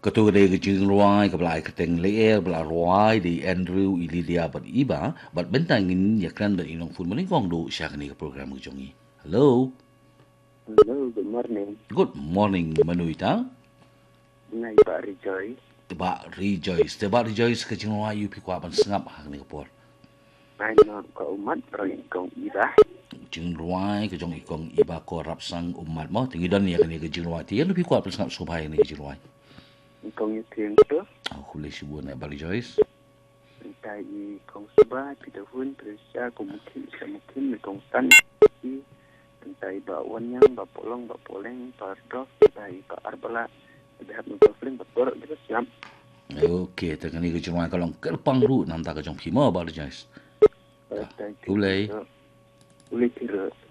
Ketua dari kecing ruai ke belai keteng leer belai ruai di Andrew Ilidia bat iba bat bentang in yakran dan inong fun maling kong do siya kani ke program ujongi. Hello. Hello, good morning. Good morning manuita. Ngay Pak Rejoice. Teba rejoice kecing ruai yupi kwa ban sengap kani ke por. Ay non ko umat pro kong iba. Kecing ruai kejong ikong iba ko rapsang umat mo tinggi dan ya kani kecing ruai tiyan lupi kwa ban sengap subhay ni kecing ruai. Kong yu thieng tu. Aku boleh sebut nak balik Joyce. Tay kong subay pitahun presya kumukin sa mukin kong tan. Tay ba wanyang ba poleng pardof tay ba arbala. Dahat ng kofling ba porok kita siap. Okey, tengah ni kecing ruai kalau kelpang ru nam tak kejong pima balik Joyce. Tay Boleh. Boleh kira.